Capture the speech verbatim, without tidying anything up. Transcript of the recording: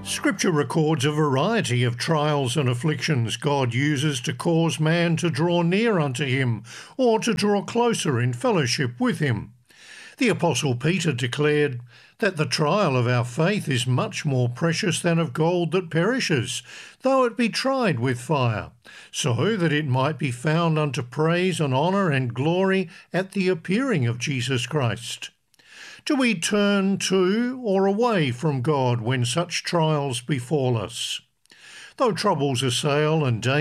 Scripture records a variety of trials and afflictions God uses to cause man to draw near unto him, or to draw closer in fellowship with him. The Apostle Peter declared that the trial of our faith is much more precious than of gold that perishes, though it be tried with fire, so that it might be found unto praise and honour and glory at the appearing of Jesus Christ. Do we turn to or away from God when such trials befall us? Though troubles assail and dangers